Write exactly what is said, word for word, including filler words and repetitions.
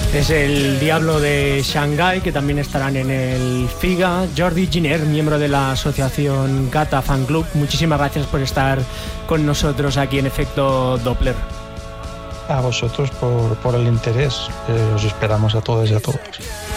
Es el Diablo de Shanghái, que también estarán en el FIGA. Jordi Giner, miembro de la asociación Gata Fan Club, muchísimas gracias por estar con nosotros aquí en Efecto Doppler. A vosotros por, por el interés. Eh, os esperamos a todas y a todos.